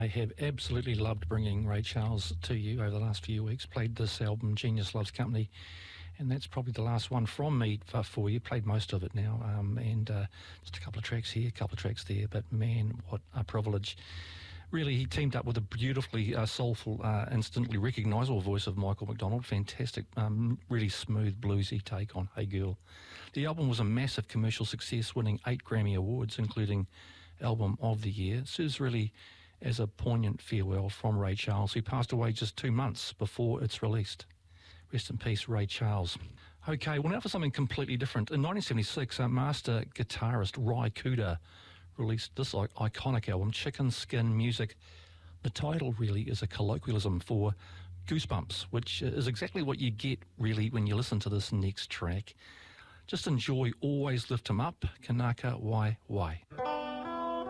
I have absolutely loved bringing Ray Charles to you over the last few weeks. Played this album, Genius Loves Company, and that's probably the last one from me for you. Played most of it now, and just a couple of tracks here, a couple of tracks there, but man, what a privilege. Really, he teamed up with a beautifully soulful, instantly recognisable voice of Michael McDonald. Fantastic, really smooth, bluesy take on Hey Girl. The album was a massive commercial success, winning 8 Grammy Awards, including Album of the Year. It serves really as a poignant farewell from Ray Charles, who passed away just 2 months before it's released. Rest in peace, Ray Charles. Okay, well now for something completely different. In 1976, master guitarist Ry Cooder released this iconic album, Chicken Skin Music. The title really is a colloquialism for goosebumps, which is exactly what you get really when you listen to this next track. Just enjoy Always Lift 'Em Up, Kanaka Wai Wai.